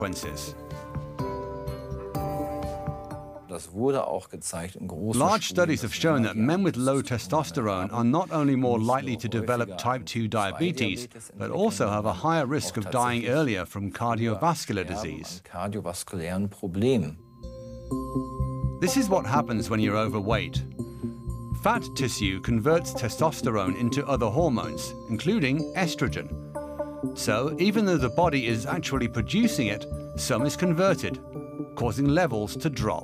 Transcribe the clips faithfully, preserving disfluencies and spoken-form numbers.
consequences. Large studies have shown that men with low testosterone are not only more likely to develop type two diabetes, but also have a higher risk of dying earlier from cardiovascular disease. This is what happens when you're overweight. Fat tissue converts testosterone into other hormones, including estrogen. So, even though the body is actually producing it, some is converted, causing levels to drop.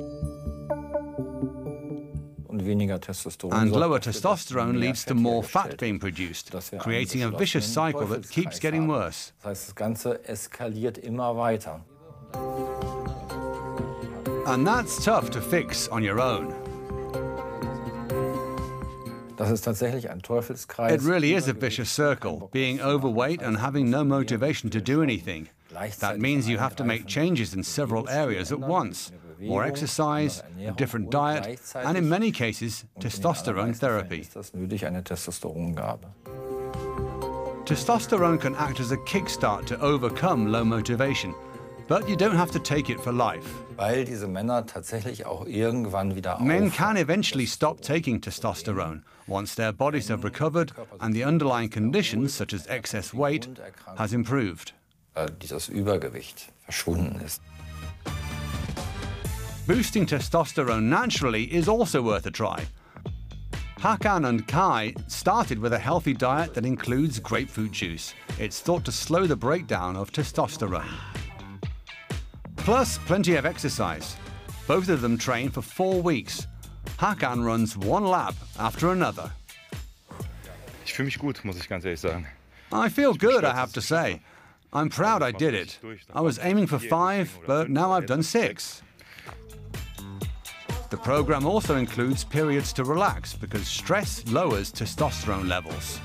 And lower testosterone leads to more fat being produced, creating a vicious cycle that keeps getting worse. And that's tough to fix on your own. It really is a vicious circle, being overweight and having no motivation to do anything. That means you have to make changes in several areas at once. More exercise, a different diet, and in many cases, testosterone therapy. Testosterone can act as a kickstart to overcome low motivation, but you don't have to take it for life. Men can eventually stop taking testosterone once their bodies have recovered and the underlying conditions, such as excess weight, has improved. Boosting testosterone naturally is also worth a try. Hakan and Kai started with a healthy diet that includes grapefruit juice. It's thought to slow the breakdown of testosterone. Plus, plenty of exercise. Both of them train for four weeks. Hakan runs one lap after another. Ich fühle mich gut, muss ich ganz ehrlich sagen. I feel good, I have to say. I'm proud I did it. I was aiming for five, but now I've done six. The program also includes periods to relax because stress lowers testosterone levels.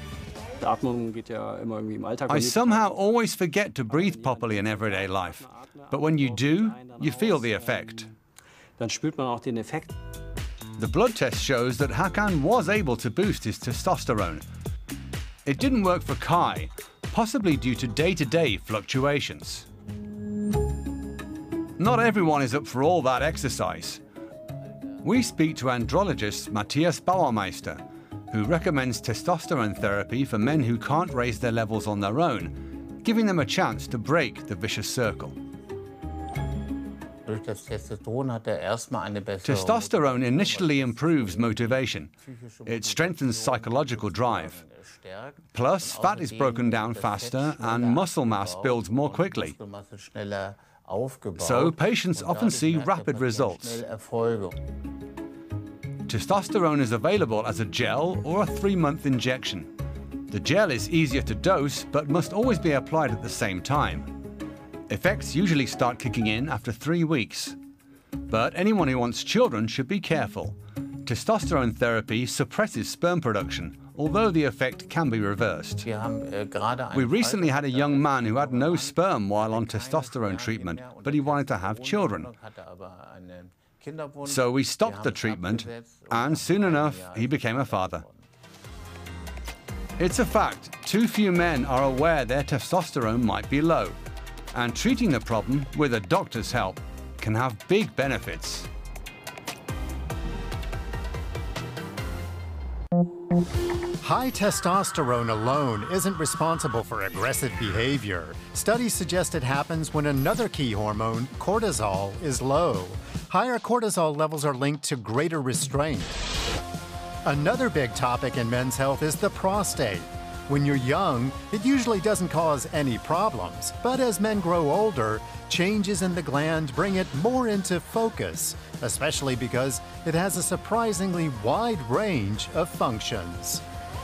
I somehow always forget to breathe properly in everyday life, but when you do, you feel the effect. The blood test shows that Hakan was able to boost his testosterone. It didn't work for Kai, possibly due to day-to-day fluctuations. Not everyone is up for all that exercise. We speak to andrologist Matthias Bauermeister, who recommends testosterone therapy for men who can't raise their levels on their own, giving them a chance to break the vicious circle. Testosterone initially improves motivation. It strengthens psychological drive. Plus, fat is broken down faster and muscle mass builds more quickly. So, patients often see rapid results. Testosterone is available as a gel or a three-month injection. The gel is easier to dose, but must always be applied at the same time. Effects usually start kicking in after three weeks. But anyone who wants children should be careful. Testosterone therapy suppresses sperm production, although the effect can be reversed. We recently had a young man who had no sperm while on testosterone treatment, but he wanted to have children. So we stopped the treatment, and soon enough, he became a father. It's a fact, too few men are aware their testosterone might be low, and treating the problem with a doctor's help can have big benefits. High testosterone alone isn't responsible for aggressive behavior. Studies suggest it happens when another key hormone, cortisol, is low. Higher cortisol levels are linked to greater restraint. Another big topic in men's health is the prostate. When you're young, it usually doesn't cause any problems, but as men grow older, changes in the gland bring it more into focus, especially because it has a surprisingly wide range of functions.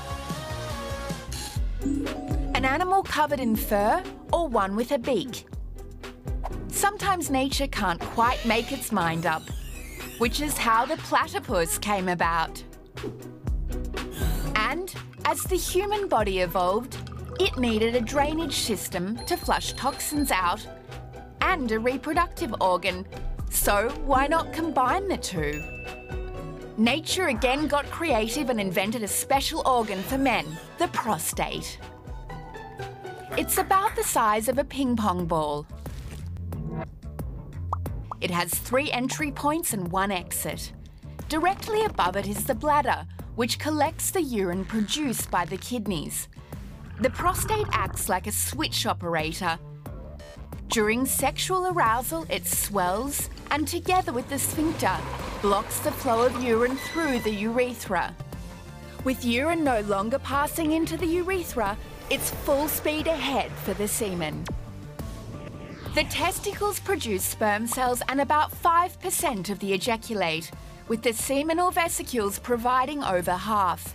An animal covered in fur or one with a beak? Sometimes nature can't quite make its mind up, which is how the platypus came about. And as the human body evolved, it needed a drainage system to flush toxins out and a reproductive organ, so why not combine the two? Nature again got creative and invented a special organ for men, the prostate. It's about the size of a ping pong ball. It has three entry points and one exit. Directly above it is the bladder, which collects the urine produced by the kidneys. The prostate acts like a switch operator. During sexual arousal, it swells and, together with the sphincter, blocks the flow of urine through the urethra. With urine no longer passing into the urethra, it's full speed ahead for the semen. The testicles produce sperm cells and about five percent of the ejaculate, with the seminal vesicles providing over half.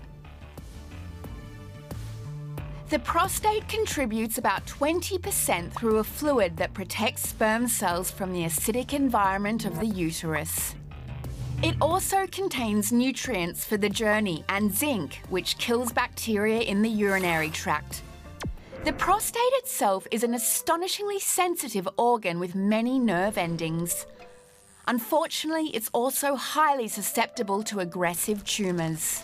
The prostate contributes about twenty percent through a fluid that protects sperm cells from the acidic environment of the uterus. It also contains nutrients for the journey and zinc, which kills bacteria in the urinary tract. The prostate itself is an astonishingly sensitive organ with many nerve endings. Unfortunately, it's also highly susceptible to aggressive tumours.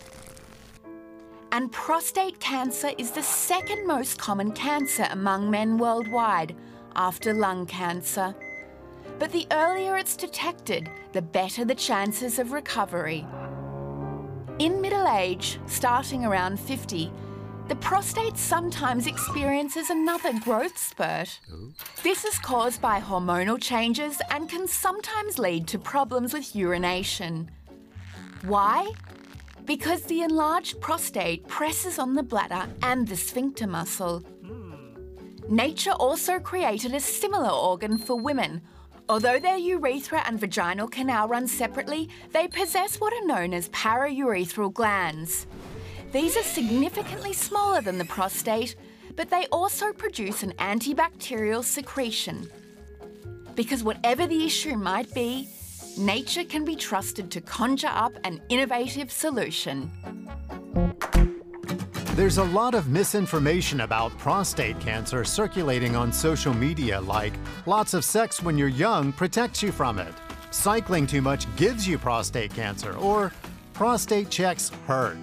And prostate cancer is the second most common cancer among men worldwide, after lung cancer. But the earlier it's detected, the better the chances of recovery. In middle age, starting around fifty, the prostate sometimes experiences another growth spurt. This is caused by hormonal changes and can sometimes lead to problems with urination. Why? Because the enlarged prostate presses on the bladder and the sphincter muscle. Nature also created a similar organ for women. Although their urethra and vaginal canal run separately, they possess what are known as paraurethral glands. These are significantly smaller than the prostate, but they also produce an antibacterial secretion. Because whatever the issue might be, nature can be trusted to conjure up an innovative solution. There's a lot of misinformation about prostate cancer circulating on social media, like lots of sex when you're young protects you from it, cycling too much gives you prostate cancer, or prostate checks hurt.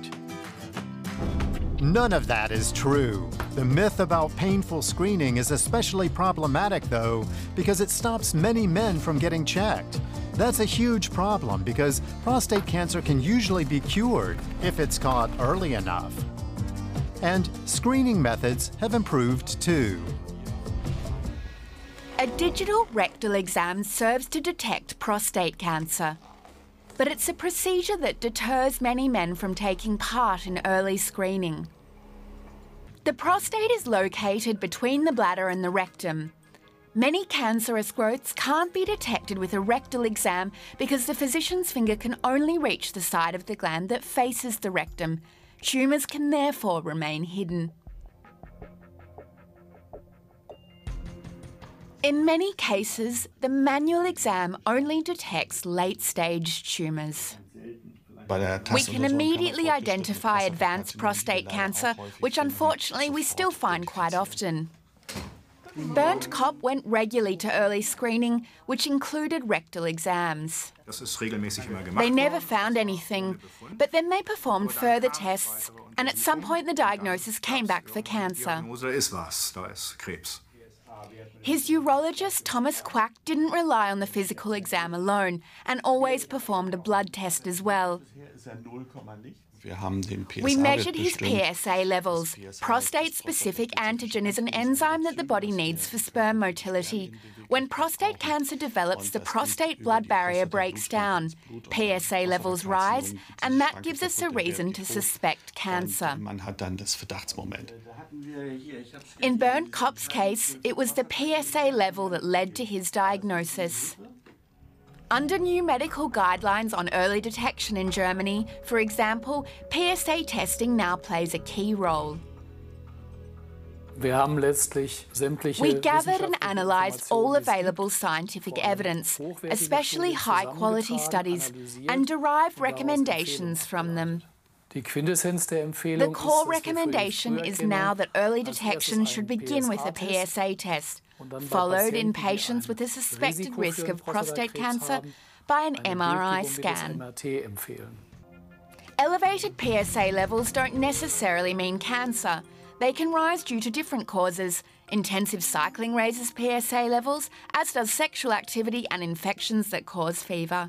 None of that is true. The myth about painful screening is especially problematic, though, because it stops many men from getting checked. That's a huge problem because prostate cancer can usually be cured if it's caught early enough. And screening methods have improved too. A digital rectal exam serves to detect prostate cancer. But it's a procedure that deters many men from taking part in early screening. The prostate is located between the bladder and the rectum. Many cancerous growths can't be detected with a rectal exam because the physician's finger can only reach the side of the gland that faces the rectum. Tumours can therefore remain hidden. In many cases, the manual exam only detects late-stage tumours. We can immediately identify advanced prostate cancer, which unfortunately we still find quite often. Bernd Kopp went regularly to early screening, which included rectal exams. They never found anything, but then they performed further tests, and at some point the diagnosis came back for cancer. His urologist, Thomas Quack, didn't rely on the physical exam alone and always performed a blood test as well. We measured his P S A levels. Prostate-specific antigen is an enzyme that the body needs for sperm motility. When prostate cancer develops, the prostate blood barrier breaks down. P S A levels rise, and that gives us a reason to suspect cancer. In Bernd Kopp's case, it was the P S A level that led to his diagnosis. Under new medical guidelines on early detection in Germany, for example, P S A testing now plays a key role. We gathered and analysed all available scientific evidence, especially high-quality studies, and derived recommendations from them. The core recommendation is now that early detection should begin with a P S A test, followed in patients with a suspected risk of prostate cancer by an M R I scan. Elevated P S A levels don't necessarily mean cancer. They can rise due to different causes, Intensive cycling raises P S A levels, as does sexual activity and infections that cause fever.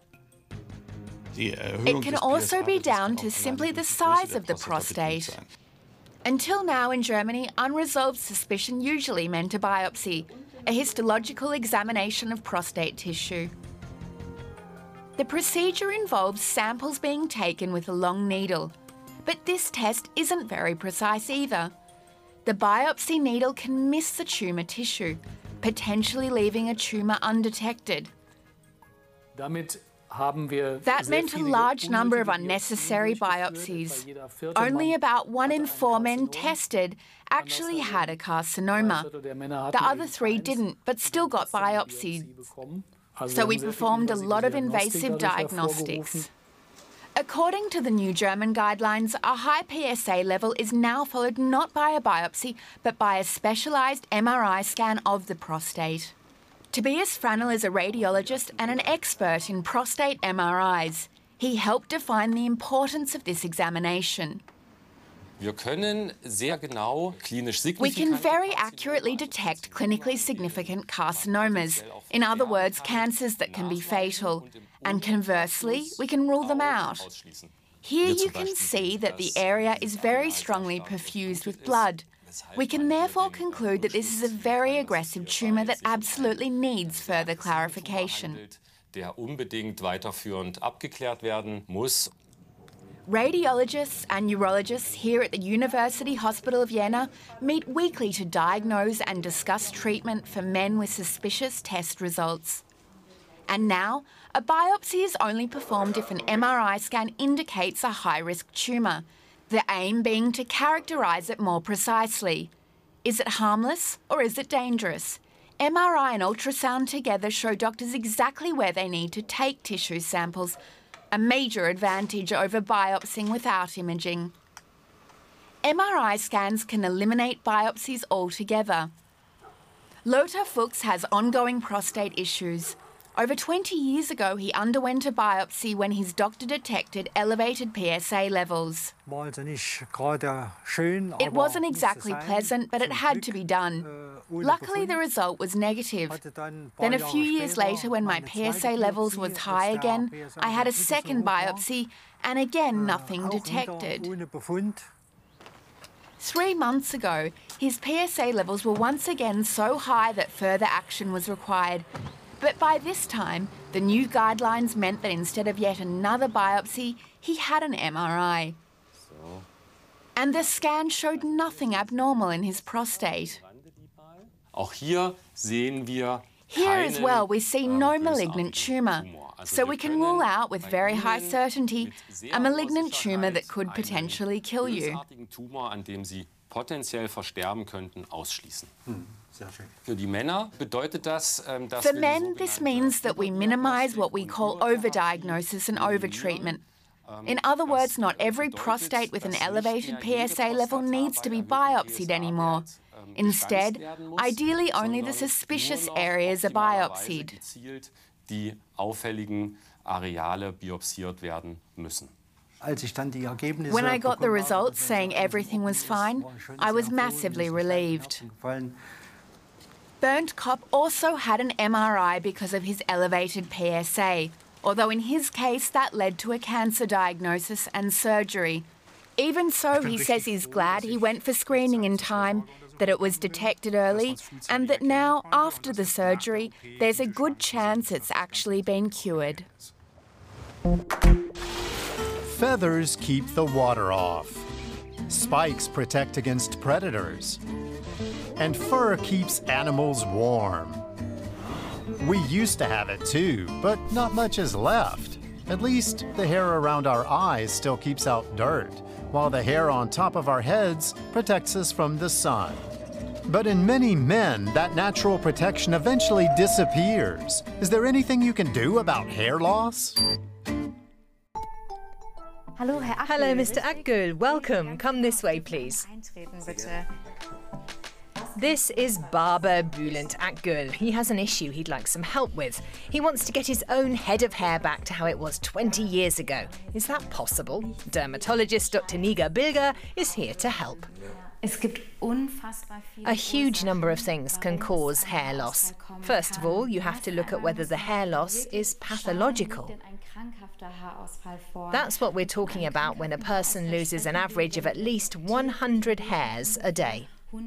It can also be down to simply the size of the prostate. Until now in Germany, unresolved suspicion usually meant a biopsy, a histological examination of prostate tissue. The procedure involves samples being taken with a long needle, but this test isn't very precise either. The biopsy needle can miss the tumour tissue, potentially leaving a tumour undetected. That meant a large number of unnecessary biopsies. Only about one in four men tested actually had a carcinoma. The other three didn't, but still got biopsied. So we performed a lot of invasive diagnostics. According to the new German guidelines, a high P S A level is now followed not by a biopsy, but by a specialised M R I scan of the prostate. Tobias Franel is a radiologist and an expert in prostate M R Is. He helped define the importance of this examination. Wir können sehr genau klinisch signifikant We can very accurately detect clinically significant carcinomas, in other words, cancers that can be fatal, and conversely, we can rule them out. Here you can see that the area is very strongly perfused with blood. We can therefore conclude that this is a very aggressive tumour that absolutely needs further clarification. Der unbedingt weiterführend abgeklärt werden muss. Radiologists and neurologists here at the University Hospital of Jena meet weekly to diagnose and discuss treatment for men with suspicious test results. And now, a biopsy is only performed if an M R I scan indicates a high-risk tumour, the aim being to characterise it more precisely. Is it harmless or is it dangerous? M R I and ultrasound together show doctors exactly where they need to take tissue samples, a major advantage over biopsying without imaging. M R I scans can eliminate biopsies altogether. Lothar Fuchs has ongoing prostate issues. Over twenty years ago, he underwent a biopsy when his doctor detected elevated P S A levels. It wasn't exactly pleasant, but it had to be done. Luckily, the result was negative. Then a few years later, when my P S A levels was high again, I had a second biopsy, and again, nothing detected. Three months ago, his P S A levels were once again so high that further action was required. But by this time, the new guidelines meant that instead of yet another biopsy, he had an M R I. And the scan showed nothing abnormal in his prostate. Auch hier sehen wir Here as well, we see no malignant tumour. So we can rule out with very high certainty a malignant tumour that could potentially kill you. Tumor, an dem Sie potenziell versterben könnten, ausschließen. Für die Männer bedeutet das, dass For men, this means that we minimise what we call overdiagnosis and overtreatment. In other words, not every prostate with an elevated P S A level needs to be biopsied anymore. Instead, ideally only the suspicious areas are biopsied. Die auffälligen Areale biopsiert werden müssen. When I got the results saying everything was fine, I was massively relieved. Bernd Kopp also had an M R I because of his elevated P S A, although in his case that led to a cancer diagnosis and surgery. Even so, he says he's glad he went for screening in time, that it was detected early, and that now, after the surgery, there's a good chance it's actually been cured. Feathers keep the water off. Spikes protect against predators. And fur keeps animals warm. We used to have it too, but not much is left. At least the hair around our eyes still keeps out dirt, while the hair on top of our heads protects us from the sun. But in many men, that natural protection eventually disappears. Is there anything you can do about hair loss? Hello, Mister Akgül. Welcome. Come this way, please. This is barber Bülent Akgül. He has an issue he'd like some help with. He wants to get his own head of hair back to how it was twenty years ago. Is that possible? Dermatologist Doctor Nigar Bilger is here to help. A huge number of things can cause hair loss. First of all, you have to look at whether the hair loss is pathological. That's what we're talking about when a person loses an average of at least one hundred hairs a day.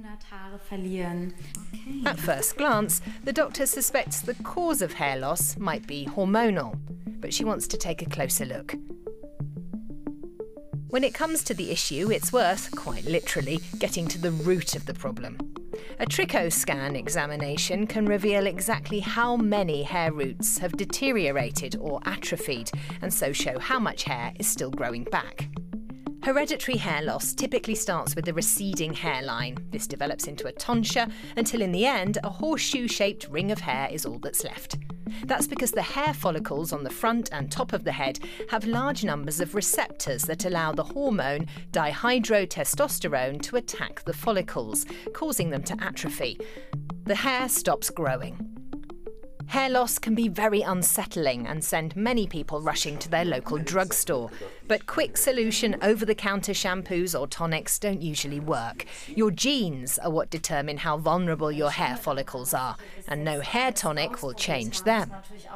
At first glance, the doctor suspects the cause of hair loss might be hormonal, but she wants to take a closer look. When it comes to the issue, it's worth, quite literally, getting to the root of the problem. A trichoscan examination can reveal exactly how many hair roots have deteriorated or atrophied, and so show how much hair is still growing back. Hereditary hair loss typically starts with a receding hairline. This develops into a tonsure until in the end a horseshoe-shaped ring of hair is all that's left. That's because the hair follicles on the front and top of the head have large numbers of receptors that allow the hormone dihydrotestosterone to attack the follicles, causing them to atrophy. The hair stops growing. Hair loss can be very unsettling and send many people rushing to their local drugstore. But quick solution over-the-counter shampoos or tonics don't usually work. Your genes are what determine how vulnerable your hair follicles are, and no hair tonic will change them.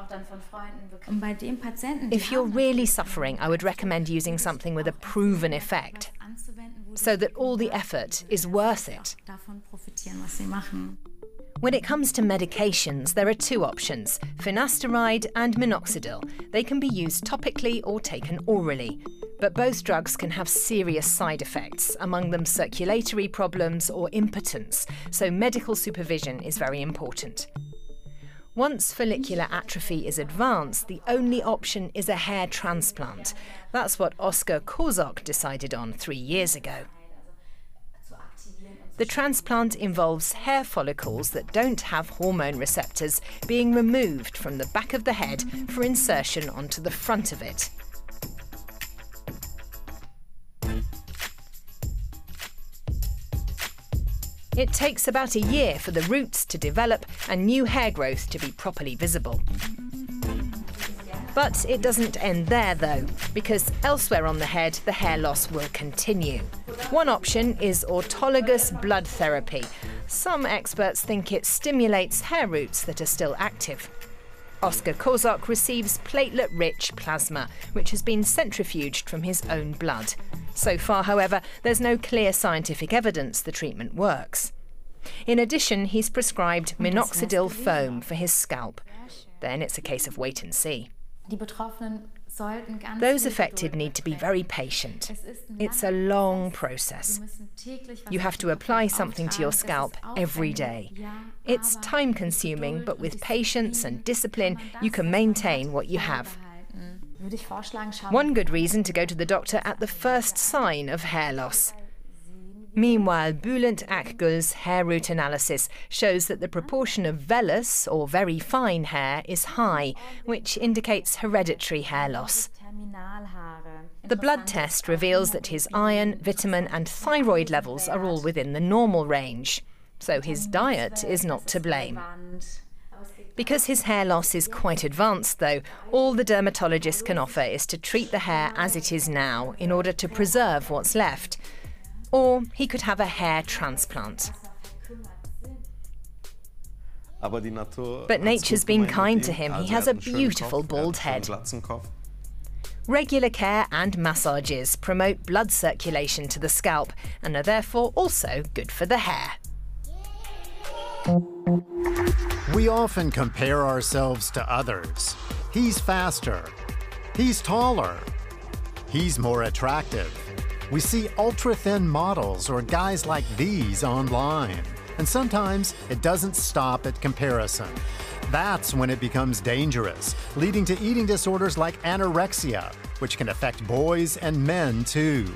If you're really suffering, I would recommend using something with a proven effect, so that all the effort is worth it. When it comes to medications, there are two options, finasteride and minoxidil. They can be used topically or taken orally. But both drugs can have serious side effects, among them circulatory problems or impotence, so medical supervision is very important. Once follicular atrophy is advanced, the only option is a hair transplant. That's what Oskar Kozok decided on three years ago. The transplant involves hair follicles that don't have hormone receptors being removed from the back of the head for insertion onto the front of it. It takes about a year for the roots to develop and new hair growth to be properly visible. But it doesn't end there, though, because elsewhere on the head, the hair loss will continue. One option is autologous blood therapy. Some experts think it stimulates hair roots that are still active. Oskar Kozok receives platelet-rich plasma, which has been centrifuged from his own blood. So far, however, there's no clear scientific evidence the treatment works. In addition, he's prescribed minoxidil foam for his scalp. Then it's a case of wait and see. Those affected need to be very patient. It's a long process. You have to apply something to your scalp every day. It's time-consuming, but with patience and discipline, you can maintain what you have. One good reason to go to the doctor at the first sign of hair loss. Meanwhile, Bülent Akgül's hair root analysis shows that the proportion of vellus, or very fine hair, is high, which indicates hereditary hair loss. The blood test reveals that his iron, vitamin and thyroid levels are all within the normal range, so his diet is not to blame. Because his hair loss is quite advanced, though, all the dermatologist can offer is to treat the hair as it is now in order to preserve what's left. Or he could have a hair transplant. But nature's been kind to him. He has a beautiful bald head. Regular care and massages promote blood circulation to the scalp and are therefore also good for the hair. We often compare ourselves to others. He's faster. He's taller. He's more attractive. We see ultra-thin models or guys like these online. And sometimes it doesn't stop at comparison. That's when it becomes dangerous, leading to eating disorders like anorexia, which can affect boys and men too.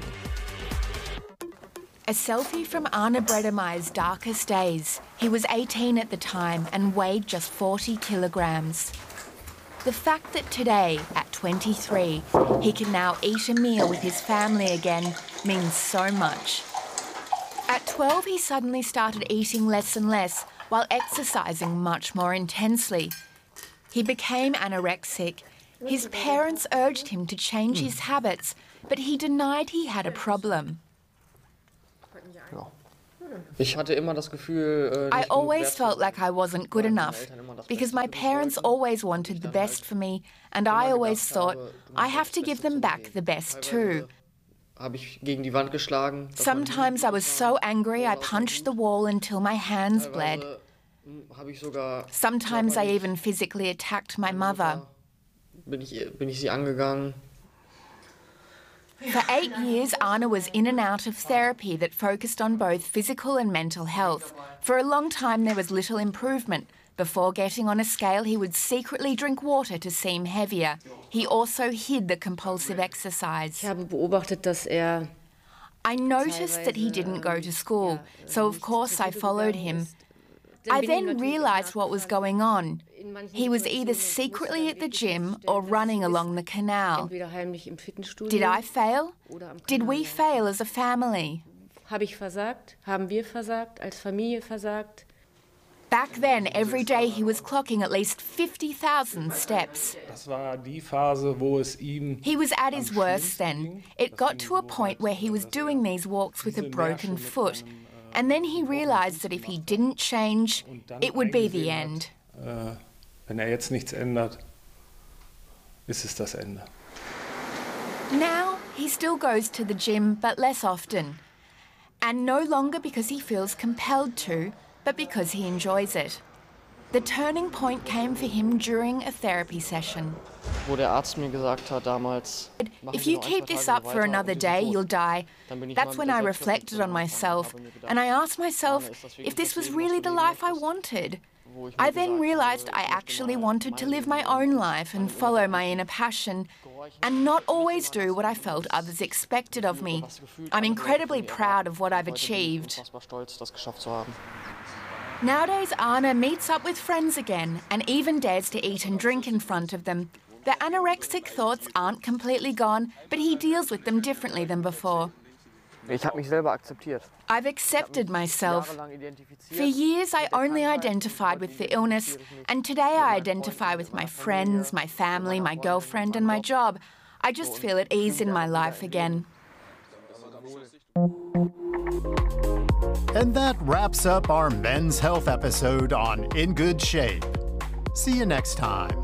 A selfie from Arne Bredemeyer's darkest days. He was eighteen at the time and weighed just forty kilograms. The fact that today, at twenty-three, he can now eat a meal with his family again means so much. At twelve, he suddenly started eating less and less while exercising much more intensely. He became anorexic. His parents urged him to change his habits, but he denied he had a problem. I always felt like I wasn't good enough because my parents always wanted the best for me, and I always thought I have to give them back the best too. Sometimes I was so angry I punched the wall until my hands bled. Sometimes I even physically attacked my mother. For eight years, Arne was in and out of therapy that focused on both physical and mental health. For a long time, there was little improvement. Before getting on a scale, he would secretly drink water to seem heavier. He also hid the compulsive exercise. I noticed that he didn't go to school, so of course I followed him. I then realised what was going on. He was either secretly at the gym or running along the canal. Did I fail? Did we fail as a family? Back then, every day he was clocking at least fifty thousand steps. He was at his worst then. It got to a point where he was doing these walks with a broken foot. And then he realised that if he didn't change, it would be the end. Now, he still goes to the gym, but less often. And no longer because he feels compelled to, but because he enjoys it. The turning point came for him during a therapy session. If you keep this up for another day, you'll die. That's when I reflected on myself, and I asked myself if this was really the life I wanted. I then realised I actually wanted to live my own life and follow my inner passion, and not always do what I felt others expected of me. I'm incredibly proud of what I've achieved. Nowadays, Arne meets up with friends again and even dares to eat and drink in front of them. The anorexic thoughts aren't completely gone, but he deals with them differently than before. I've accepted myself. For years, I only identified with the illness, and today I identify with my friends, my family, my girlfriend, and my job. I just feel at ease in my life again. And that wraps up our Men's Health episode on In Good Shape. See you next time.